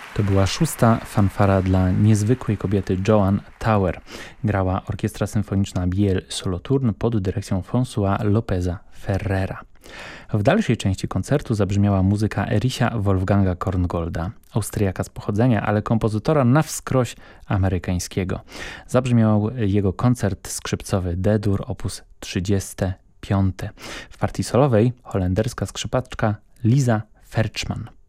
To była 6. fanfara dla niezwykłej kobiety Joan Tower. Grała Orkiestra Symfoniczna Biel Solothurn pod dyrekcją François Lopeza Ferrera. W dalszej części koncertu zabrzmiała muzyka Erisia Wolfganga Korngolda, Austriaka z pochodzenia, ale kompozytora na wskroś amerykańskiego. Zabrzmiał jego koncert skrzypcowy D-dur op. 35. W partii solowej holenderska skrzypaczka Lisa Ferchman.